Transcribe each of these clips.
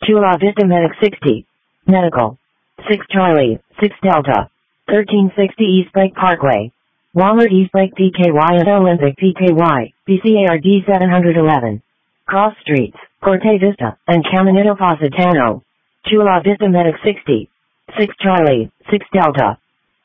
Chula Vista Medic 60. Medical. 6 Charlie, 6 Delta. 1360 East Lake Parkway. Walmart East Lake PKY and Olympic PKY, BCARD 711. Cross Streets, Corte Vista, and Caminito Positano. Chula Vista Medic 60. 6 Charlie, 6 Delta.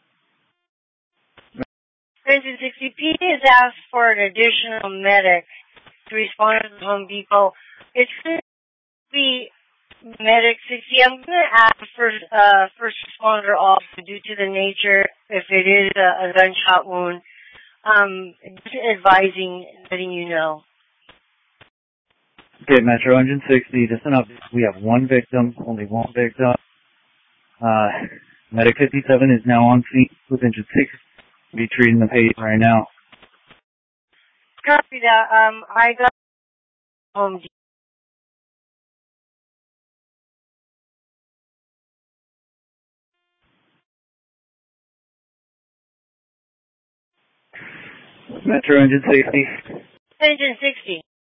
Engine 60P has asked for an additional medic to respond to the Home Depot. It's going to be Medic 60. I'm going to ask first responder also due to the nature, if it is a gunshot wound, just advising, letting you know. Okay, Metro Engine 60, just an update. We have one victim, only one victim. Medic 57 is now on scene with Engine 6. Be treating the patient right now. Copy that. I got Home Depot. Metro Engine 60. Engine 60.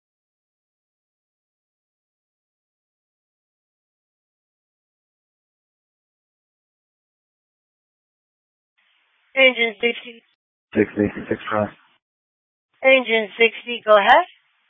Engine 60. 60, 6 cross. Engine 60, go ahead.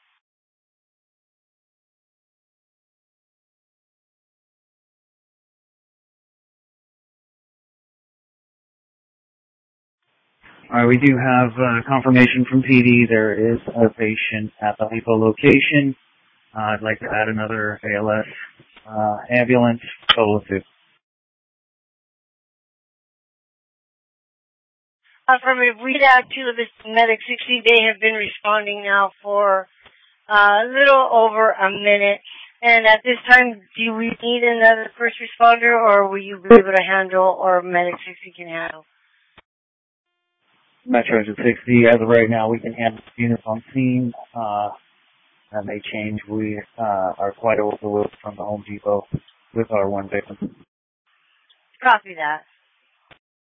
Alright, we do have confirmation from PD. There is a patient at the depot location. I'd like to add another ALS ambulance, total of 2. From a readout to the Medic 60, they have been responding now for a little over a minute. And at this time, do we need another first responder, or will you be able to handle, or Medic 60 can handle? Metro Engine 60, as of right now, we can handle units on scene. That may change. We are quite overlooked from the Home Depot with our one victim. Copy that.